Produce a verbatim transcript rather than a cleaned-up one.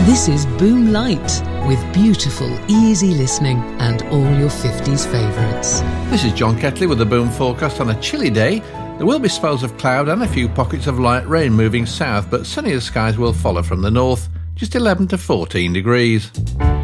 This is Boom Light, with beautiful, easy listening and all your fifties favourites. This is John Ketley with the Boom forecast. On a chilly day, there will be spells of cloud and a few pockets of light rain moving south, but sunnier skies will follow from the north, just eleven to fourteen degrees.